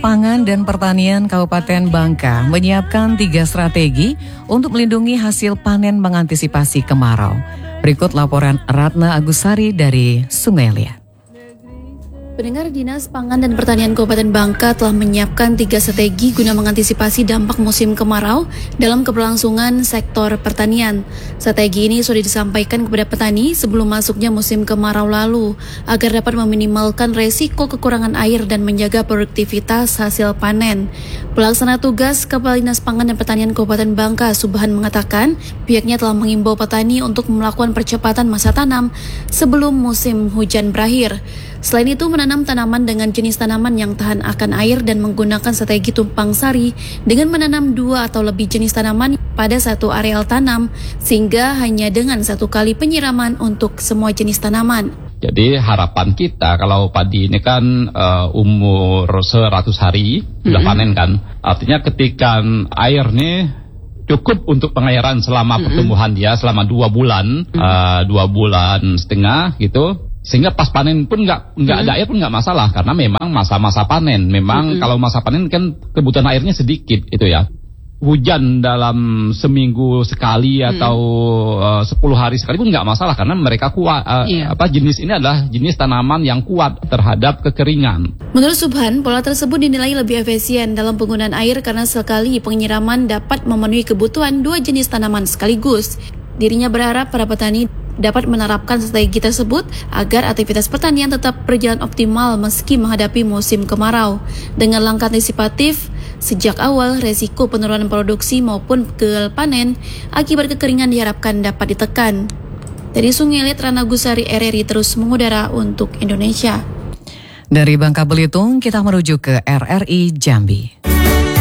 Pangan dan Pertanian Kabupaten Bangka menyiapkan 3 strategi untuk melindungi hasil panen mengantisipasi kemarau. Berikut laporan Ratna Agusari dari Sungai Liat. Pendengar, Dinas Pangan dan Pertanian Kabupaten Bangka telah menyiapkan 3 strategi guna mengantisipasi dampak musim kemarau dalam keberlangsungan sektor pertanian. Strategi ini sudah disampaikan kepada petani sebelum masuknya musim kemarau lalu agar dapat meminimalkan resiko kekurangan air dan menjaga produktivitas hasil panen. Pelaksana tugas Kepala Dinas Pangan dan Pertanian Kabupaten Bangka, Subhan, mengatakan pihaknya telah mengimbau petani untuk melakukan percepatan masa tanam sebelum musim hujan berakhir. Selain itu, menanam tanaman dengan jenis tanaman yang tahan akan air dan menggunakan strategi tumpang sari dengan menanam 2 atau lebih jenis tanaman pada satu areal tanam, sehingga hanya dengan 1 kali penyiraman untuk semua jenis tanaman. Jadi harapan kita kalau padi ini kan umur 100 hari sudah panen kan. Artinya ketika air nih cukup untuk pengairan selama pertumbuhan dia selama 2 bulan, 2 bulan setengah gitu. Sehingga pas panen pun nggak ada air pun nggak masalah, karena memang masa-masa panen. Memang kalau masa panen kan kebutuhan airnya sedikit itu ya. Hujan dalam seminggu sekali atau 10 hari sekali pun nggak masalah, karena mereka kuat. Jenis ini adalah jenis tanaman yang kuat terhadap kekeringan. Menurut Subhan, pola tersebut dinilai lebih efisien dalam penggunaan air karena sekali penyiraman dapat memenuhi kebutuhan 2 jenis tanaman sekaligus. Dirinya berharap para petani dapat menerapkan strategi tersebut agar aktivitas pertanian tetap berjalan optimal meski menghadapi musim kemarau. Dengan langkah antisipatif, sejak awal resiko penurunan produksi maupun gagal panen akibat kekeringan diharapkan dapat ditekan. Dari Sungai Liat, Ratna Agusari, RRI terus mengudara untuk Indonesia. Dari Bangka Belitung, kita merujuk ke RRI Jambi.